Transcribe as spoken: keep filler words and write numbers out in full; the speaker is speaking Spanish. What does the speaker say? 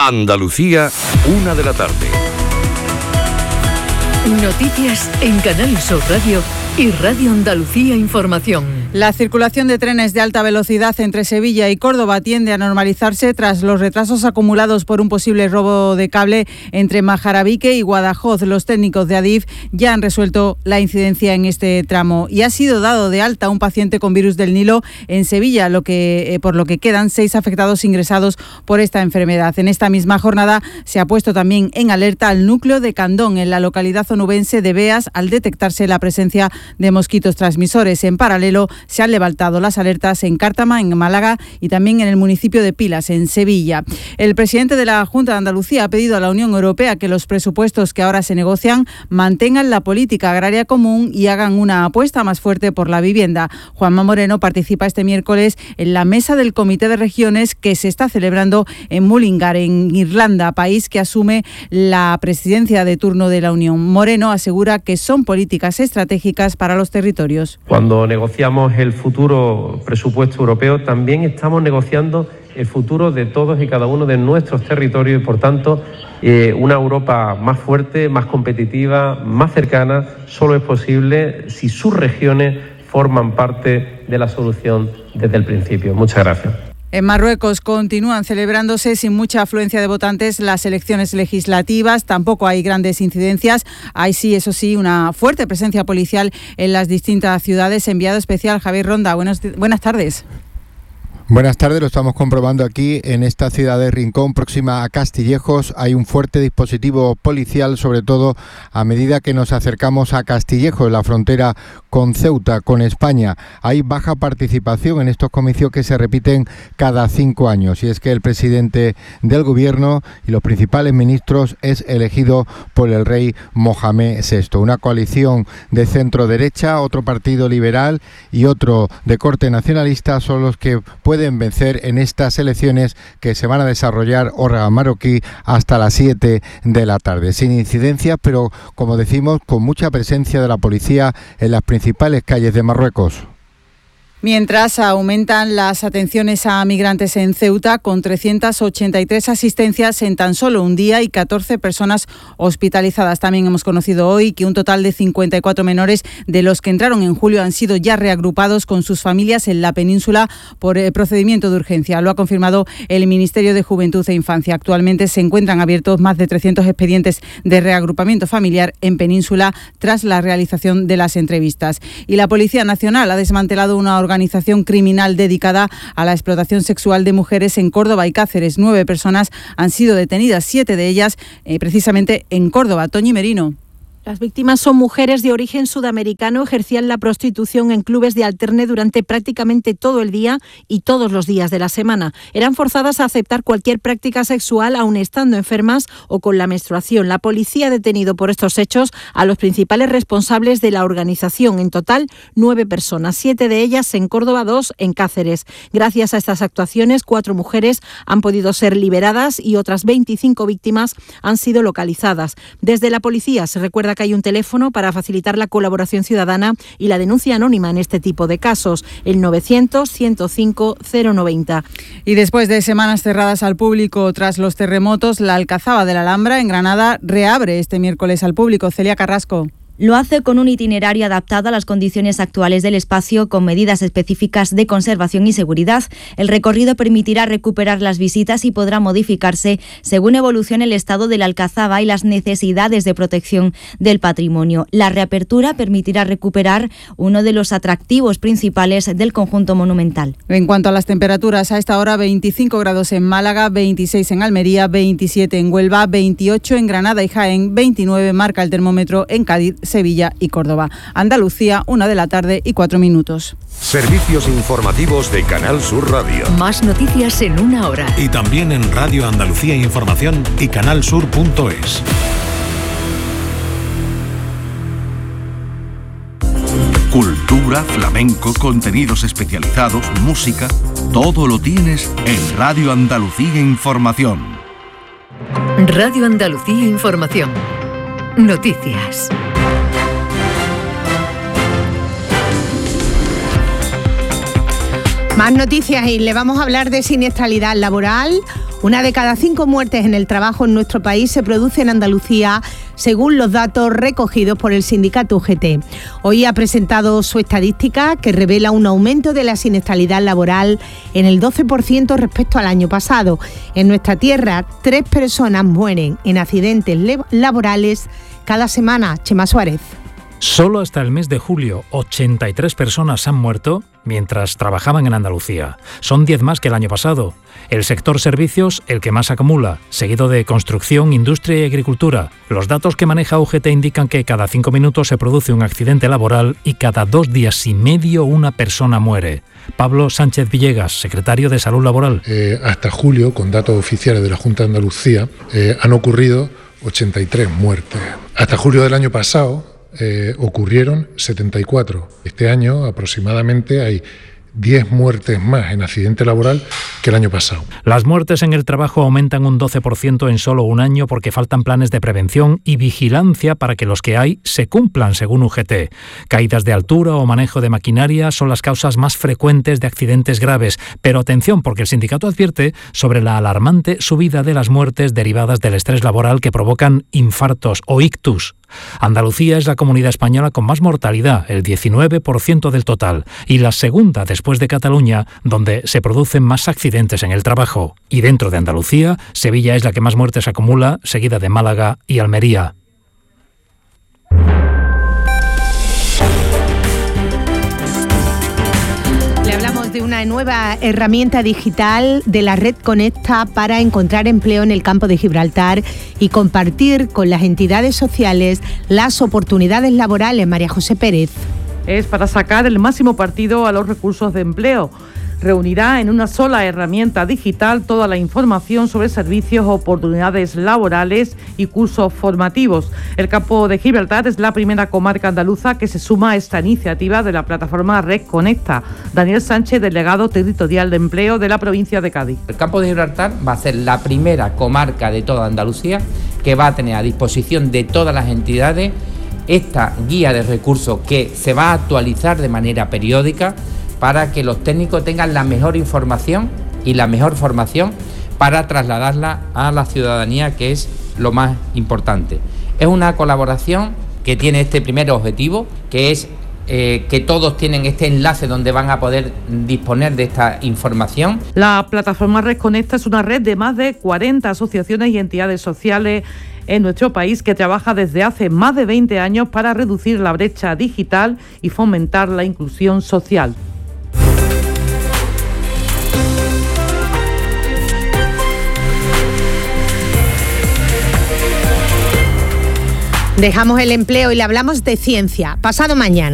Andalucía, una de la tarde. Noticias en Canal Sur Radio y Radio Andalucía Información. La circulación de trenes de alta velocidad entre Sevilla y Córdoba tiende a normalizarse tras los retrasos acumulados por un posible robo de cable entre Majarabique y Guadajoz. Los técnicos de Adif ya han resuelto la incidencia en este tramo y ha sido dado de alta un paciente con virus del Nilo en Sevilla, lo que, eh, por lo que quedan seis afectados ingresados por esta enfermedad. En esta misma jornada se ha puesto también en alerta al núcleo de Candón, en la localidad onubense de Beas, al detectarse la presencia de mosquitos transmisores. En paralelo, se han levantado las alertas en Cártama, en Málaga y también en el municipio de Pilas, en Sevilla. El presidente de la Junta de Andalucía ha pedido a la Unión Europea que los presupuestos que ahora se negocian mantengan la política agraria común y hagan una apuesta más fuerte por la vivienda. Juanma Moreno participa este miércoles en la mesa del Comité de Regiones que se está celebrando en Mullingar, en Irlanda, país que asume la presidencia de turno de la Unión. Moreno asegura que son políticas estratégicas para los territorios. Cuando negociamos el futuro presupuesto europeo, también estamos negociando el futuro de todos y cada uno de nuestros territorios y, por tanto, eh, una Europa más fuerte, más competitiva, más cercana, solo es posible si sus regiones forman parte de la solución desde el principio. Muchas gracias. En Marruecos continúan celebrándose sin mucha afluencia de votantes las elecciones legislativas. Tampoco hay grandes incidencias. Hay sí, eso sí, una fuerte presencia policial en las distintas ciudades. Enviado especial Javier Ronda. Buenos, buenas tardes. Buenas tardes, lo estamos comprobando aquí en esta ciudad de Rincón, próxima a Castillejos. Hay un fuerte dispositivo policial, sobre todo a medida que nos acercamos a Castillejos, la frontera con Ceuta, con España. Hay baja participación en estos comicios que se repiten cada cinco años. Y es que el presidente del gobierno y los principales ministros es elegido por el rey Mohamed sexto. Una coalición de centro-derecha, otro partido liberal y otro de corte nacionalista son los que pueden pueden vencer en estas elecciones que se van a desarrollar hora marroquí hasta las siete de la tarde. Sin incidencias, pero como decimos, con mucha presencia de la policía en las principales calles de Marruecos. Mientras aumentan las atenciones a migrantes en Ceuta, con trescientas ochenta y tres asistencias en tan solo un día y catorce personas hospitalizadas. También hemos conocido hoy que un total de cincuenta y cuatro menores de los que entraron en julio han sido ya reagrupados con sus familias en la península por eh, procedimiento de urgencia. Lo ha confirmado el Ministerio de Juventud e Infancia. Actualmente se encuentran abiertos más de trescientos expedientes de reagrupamiento familiar en península tras la realización de las entrevistas. Y la Policía Nacional ha desmantelado una organización organización criminal dedicada a la explotación sexual de mujeres en Córdoba y Cáceres. Nueve personas han sido detenidas, siete de ellas eh, precisamente en Córdoba. Toñi Merino. Las víctimas son mujeres de origen sudamericano, ejercían la prostitución en clubes de alterne durante prácticamente todo el día y todos los días de la semana. Eran forzadas a aceptar cualquier práctica sexual aun estando enfermas o con la menstruación. La policía ha detenido por estos hechos a los principales responsables de la organización. En total, nueve personas, siete de ellas en Córdoba, dos en Cáceres. Gracias a estas actuaciones, cuatro mujeres han podido ser liberadas y otras veinticinco víctimas han sido localizadas. Desde la policía se recuerda que hay un teléfono para facilitar la colaboración ciudadana y la denuncia anónima en este tipo de casos, el novecientos, ciento cinco, cero noventa. Y después de semanas cerradas al público tras los terremotos, la Alcazaba de la Alhambra en Granada reabre este miércoles al público. Celia Carrasco. Lo hace con un itinerario adaptado a las condiciones actuales del espacio, con medidas específicas de conservación y seguridad. El recorrido permitirá recuperar las visitas y podrá modificarse según evolucione el estado de la Alcazaba y las necesidades de protección del patrimonio. La reapertura permitirá recuperar uno de los atractivos principales del conjunto monumental. En cuanto a las temperaturas, a esta hora veinticinco grados en Málaga, veintiséis en Almería, veintisiete en Huelva, veintiocho en Granada y Jaén, veintinueve marca el termómetro en Cádiz, Sevilla y Córdoba. Andalucía, una de la tarde y cuatro minutos. Servicios informativos de Canal Sur Radio. Más noticias en una hora. Y también en Radio Andalucía Información y canalsur punto es. Cultura, flamenco, contenidos especializados, música, todo lo tienes en Radio Andalucía Información. Radio Andalucía Información. Noticias. Más noticias y le vamos a hablar de siniestralidad laboral. Una de cada cinco muertes en el trabajo en nuestro país se produce en Andalucía, según los datos recogidos por el sindicato U G T. Hoy ha presentado su estadística que revela un aumento de la siniestralidad laboral en el doce por ciento respecto al año pasado. En nuestra tierra, tres personas mueren en accidentes laborales cada semana. Chema Suárez. Solo hasta el mes de julio, ochenta y tres personas han muerto mientras trabajaban en Andalucía. Son diez más que el año pasado. El sector servicios, el que más acumula, seguido de construcción, industria y agricultura. Los datos que maneja U G T indican que cada cinco minutos se produce un accidente laboral y cada dos días y medio una persona muere. Pablo Sánchez Villegas, secretario de Salud Laboral. Eh, hasta julio, con datos oficiales de la Junta de Andalucía, eh, han ocurrido ochenta y tres muertes. Hasta julio del año pasado, Eh, ocurrieron setenta y cuatro. Este año aproximadamente hay diez muertes más en accidente laboral que el año pasado. Las muertes en el trabajo aumentan un doce por ciento en solo un año porque faltan planes de prevención y vigilancia para que los que hay se cumplan, según U G T. Caídas de altura o manejo de maquinaria son las causas más frecuentes de accidentes graves. Pero atención, porque el sindicato advierte sobre la alarmante subida de las muertes derivadas del estrés laboral que provocan infartos o ictus. Andalucía es la comunidad española con más mortalidad, el diecinueve por ciento del total, y la segunda después de Cataluña, donde se producen más accidentes en el trabajo. Y dentro de Andalucía, Sevilla es la que más muertes acumula, seguida de Málaga y Almería. De una nueva herramienta digital de la red Conecta para encontrar empleo en el campo de Gibraltar y compartir con las entidades sociales las oportunidades laborales. María José Pérez. Es para sacar el máximo partido a los recursos de empleo. Reunirá en una sola herramienta digital toda la información sobre servicios, oportunidades laborales y cursos formativos. El campo de Gibraltar es la primera comarca andaluza que se suma a esta iniciativa de la plataforma Red Conecta. Daniel Sánchez, delegado territorial de empleo de la provincia de Cádiz. El campo de Gibraltar va a ser la primera comarca de toda Andalucía que va a tener a disposición de todas las entidades esta guía de recursos que se va a actualizar de manera periódica para que los técnicos tengan la mejor información y la mejor formación para trasladarla a la ciudadanía, que es lo más importante. Es una colaboración que tiene este primer objetivo, que es eh, que todos tienen este enlace donde van a poder disponer de esta información. La plataforma Red Conecta es una red de más de cuarenta asociaciones y entidades sociales en nuestro país que trabaja desde hace más de veinte años para reducir la brecha digital y fomentar la inclusión social. Dejamos el empleo y le hablamos de ciencia. Pasado mañana.